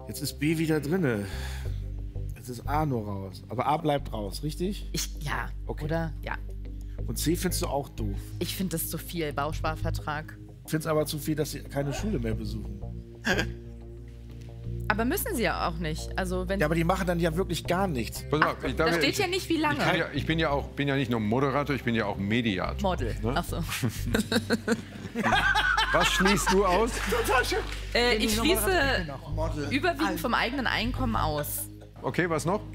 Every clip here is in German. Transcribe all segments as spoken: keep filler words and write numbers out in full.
Jetzt ist B wieder drinne. Jetzt ist A nur raus. Aber A bleibt raus, richtig? Ich, ja, Okay. oder? Ja. Und C findest du auch doof. Ich finde das zu viel, Bausparvertrag. Ich finde es aber zu viel, dass sie keine Schule mehr besuchen. Aber müssen sie ja auch nicht. Also wenn Ja, aber die machen dann ja wirklich gar nichts. Pass auf, ich, darf da ja- steht ich, ja nicht, wie ich, lange. kann ja, ich bin ja auch bin ja nicht nur Moderator, ich bin ja auch Mediator. Model. Ne? Ach so. Was schließt du aus? Total schön. Äh, ich schließe Model. überwiegend vom eigenen Einkommen aus. Okay, was noch?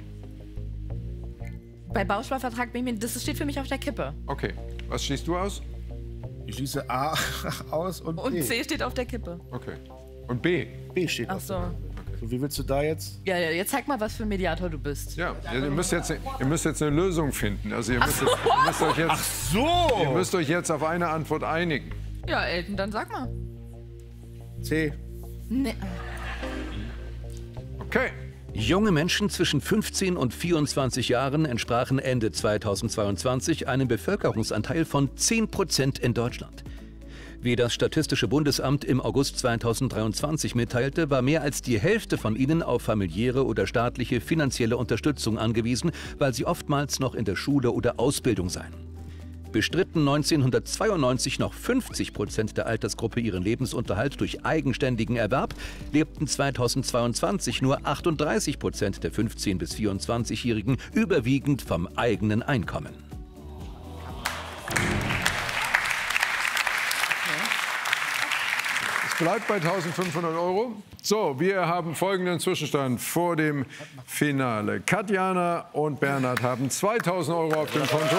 Bei Bausparvertrag bin ich mir, das steht für mich auf der Kippe. Okay, was schließt du aus? Ich schließe A aus und, Und B. C steht auf der Kippe. Okay. Und B? B steht Ach auf so. der Kippe. So, wie willst du da jetzt? Ja, ja, jetzt zeig mal, was für ein Mediator du bist. Ja, ihr müsst jetzt, ihr müsst jetzt eine Lösung finden. Also ihr müsst, jetzt, ihr müsst, euch, jetzt, So! ihr müsst euch jetzt auf eine Antwort einigen. Ja, Elton, dann sag mal. C. Nee. Okay. Junge Menschen zwischen fünfzehn und vierundzwanzig Jahren entsprachen Ende zweitausendzweiundzwanzig einem Bevölkerungsanteil von zehn Prozent in Deutschland. Wie das Statistische Bundesamt im August zweitausenddreiundzwanzig mitteilte, war mehr als die Hälfte von ihnen auf familiäre oder staatliche finanzielle Unterstützung angewiesen, weil sie oftmals noch in der Schule oder Ausbildung seien. Bestritten neunzehnhundertzweiundneunzig noch fünfzig Prozent der Altersgruppe ihren Lebensunterhalt durch eigenständigen Erwerb, lebten zweitausendzweiundzwanzig nur achtunddreißig Prozent der fünfzehn- bis vierundzwanzigjährigen überwiegend vom eigenen Einkommen. Es bleibt bei eintausendfünfhundert Euro. So, wir haben folgenden Zwischenstand vor dem Finale. Katjana und Bernhard haben zweitausend Euro auf dem Konto.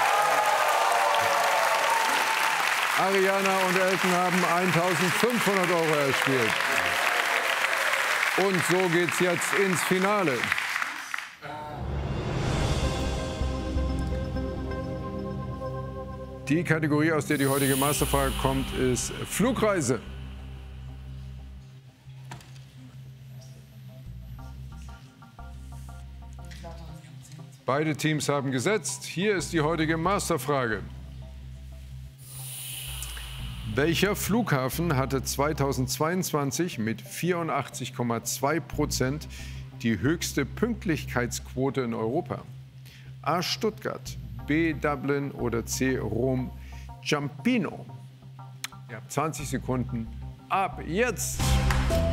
Ariana und Elton haben eintausendfünfhundert Euro erspielt. Und so geht's jetzt ins Finale. Die Kategorie, aus der die heutige Masterfrage kommt, ist Flugreise. Beide Teams haben gesetzt. Hier ist die heutige Masterfrage. Welcher Flughafen hatte zweitausendzweiundzwanzig mit vierundachtzig Komma zwei Prozent die höchste Pünktlichkeitsquote in Europa? A. Stuttgart, B. Dublin oder C. Rom Ciampino? Ihr habt zwanzig Sekunden ab jetzt.